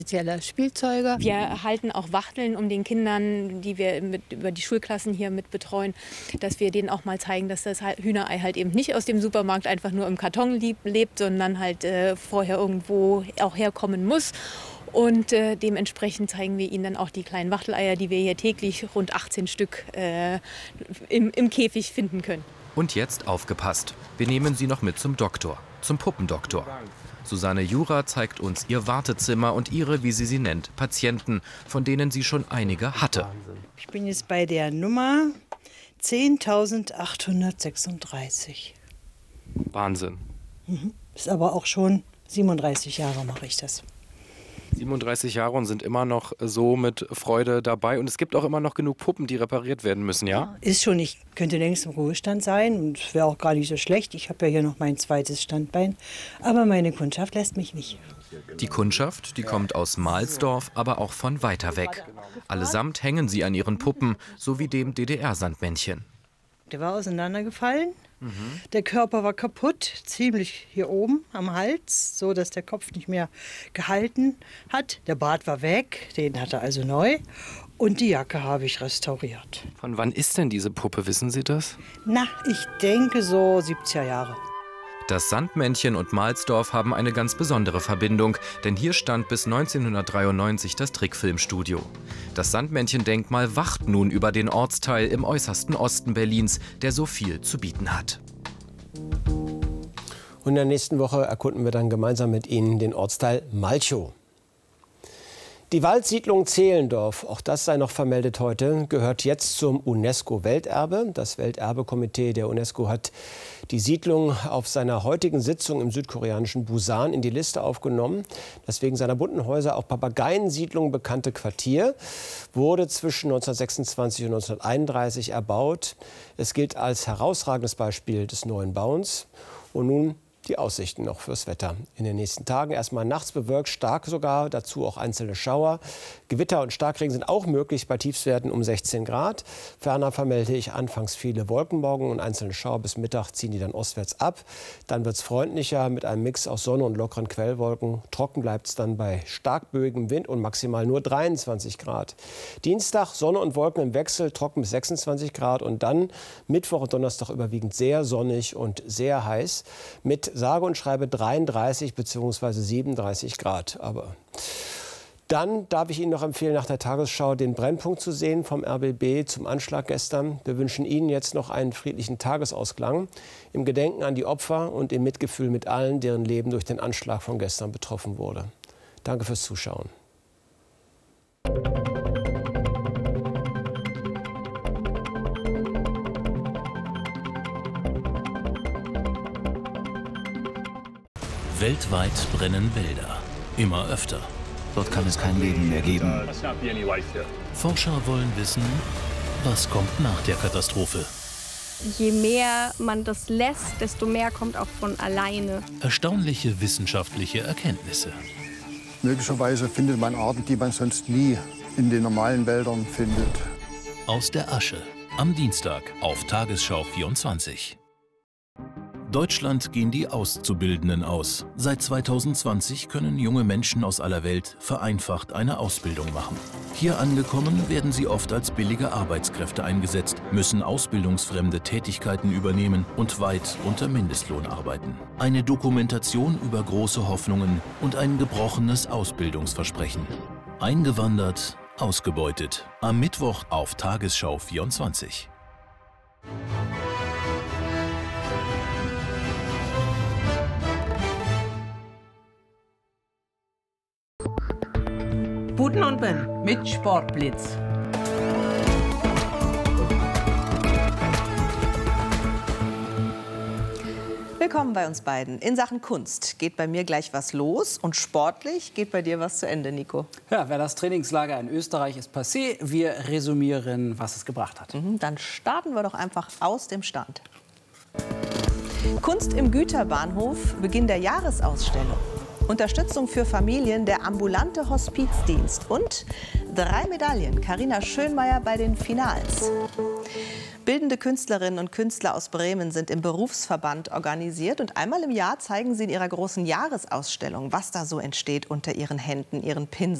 Spezielle Spielzeuge. Wir halten auch Wachteln, um den Kindern, die wir über die Schulklassen hier mit betreuen, dass wir denen auch mal zeigen, dass das Hühnerei halt eben nicht aus dem Supermarkt einfach nur im Karton lebt, sondern halt vorher irgendwo auch herkommen muss. Und dementsprechend zeigen wir ihnen dann auch die kleinen Wachteleier, die wir hier täglich rund 18 Stück im Käfig finden können. Und jetzt aufgepasst. Wir nehmen Sie noch mit zum Doktor, zum Puppendoktor. Susanne Jura zeigt uns ihr Wartezimmer und ihre, wie sie nennt, Patienten, von denen sie schon einige hatte. Ich bin jetzt bei der Nummer 10.836. Wahnsinn. Ist aber auch schon 37 Jahre mache ich das. 37 Jahre und sind immer noch so mit Freude dabei. Und es gibt auch immer noch genug Puppen, die repariert werden müssen, ja? Ist schon, ich könnte längst im Ruhestand sein und wäre auch gar nicht so schlecht. Ich habe ja hier noch mein zweites Standbein. Aber meine Kundschaft lässt mich nicht. Die Kundschaft, die kommt aus Mahlsdorf, aber auch von weiter weg. Allesamt hängen sie an ihren Puppen, so wie dem DDR-Sandmännchen. Der war auseinandergefallen. Der Körper war kaputt, ziemlich hier oben am Hals, so dass der Kopf nicht mehr gehalten hat. Der Bart war weg, den hat er also neu. Und die Jacke habe ich restauriert. Von wann ist denn diese Puppe, wissen Sie das? Na, ich denke so 70er Jahre. Das Sandmännchen und Mahlsdorf haben eine ganz besondere Verbindung, denn hier stand bis 1993 das Trickfilmstudio. Das Sandmännchen-Denkmal wacht nun über den Ortsteil im äußersten Osten Berlins, der so viel zu bieten hat. Und in der nächsten Woche erkunden wir dann gemeinsam mit Ihnen den Ortsteil Malchow. Die Waldsiedlung Zehlendorf, auch das sei noch vermeldet heute, gehört jetzt zum UNESCO-Welterbe. Das Welterbekomitee der UNESCO hat die Siedlung auf seiner heutigen Sitzung im südkoreanischen Busan in die Liste aufgenommen. Das wegen seiner bunten Häuser auch Papageiensiedlung bekannte Quartier wurde zwischen 1926 und 1931 erbaut. Es gilt als herausragendes Beispiel des neuen Bauens. Und nun die Aussichten noch fürs Wetter. In den nächsten Tagen erstmal nachts bewölkt, stark sogar, dazu auch einzelne Schauer. Gewitter und Starkregen sind auch möglich bei Tiefstwerten um 16 Grad. Ferner vermelde ich anfangs viele Wolkenmorgen und einzelne Schauer. Bis Mittag ziehen die dann ostwärts ab. Dann wird es freundlicher mit einem Mix aus Sonne und lockeren Quellwolken. Trocken bleibt es dann bei stark böigem Wind und maximal nur 23 Grad. Dienstag Sonne und Wolken im Wechsel, trocken bis 26 Grad. Und dann Mittwoch und Donnerstag überwiegend sehr sonnig und sehr heiß mit sage und schreibe 33 bzw. 37 Grad. Aber dann darf ich Ihnen noch empfehlen, nach der Tagesschau den Brennpunkt zu sehen vom RBB zum Anschlag gestern. Wir wünschen Ihnen jetzt noch einen friedlichen Tagesausklang im Gedenken an die Opfer und im Mitgefühl mit allen, deren Leben durch den Anschlag von gestern betroffen wurde. Danke fürs Zuschauen. Weltweit brennen Wälder. Immer öfter. Dort kann es kein Leben mehr geben. Forscher wollen wissen, was kommt nach der Katastrophe. Je mehr man das lässt, desto mehr kommt auch von alleine. Erstaunliche wissenschaftliche Erkenntnisse. Möglicherweise findet man Arten, die man sonst nie in den normalen Wäldern findet. Aus der Asche. Am Dienstag auf Tagesschau 24. Deutschland gehen die Auszubildenden aus. Seit 2020 können junge Menschen aus aller Welt vereinfacht eine Ausbildung machen. Hier angekommen werden sie oft als billige Arbeitskräfte eingesetzt, müssen ausbildungsfremde Tätigkeiten übernehmen und weit unter Mindestlohn arbeiten. Eine Dokumentation über große Hoffnungen und ein gebrochenes Ausbildungsversprechen. Eingewandert, ausgebeutet. Am Mittwoch auf Tagesschau 24. Buten und Ben mit Sportblitz. Willkommen bei uns beiden. In Sachen Kunst geht bei mir gleich was los und sportlich geht bei dir was zu Ende, Nico. Ja, wer das Trainingslager in Österreich ist passé, wir resümieren, was es gebracht hat. Dann starten wir doch einfach aus dem Stand. Kunst im Güterbahnhof, Beginn der Jahresausstellung. Unterstützung für Familien, der ambulante Hospizdienst und 3 Medaillen. Carina Schönmeier bei den Finals. Bildende Künstlerinnen und Künstler aus Bremen sind im Berufsverband organisiert und einmal im Jahr zeigen sie in ihrer großen Jahresausstellung, was da so entsteht unter ihren Händen, ihren Pinseln.